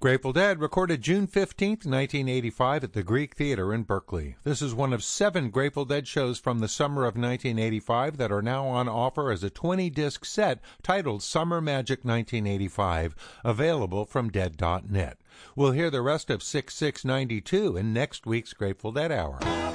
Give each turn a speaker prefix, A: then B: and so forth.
A: Grateful Dead recorded June 15th, 1985 at the Greek Theater in Berkeley. This is one of 7 Grateful Dead shows from the summer of 1985 that are now on offer as a 20-disc set titled Summer Magic 1985, available from Dead.net. We'll hear the rest of 6692 in next week's Grateful Dead Hour.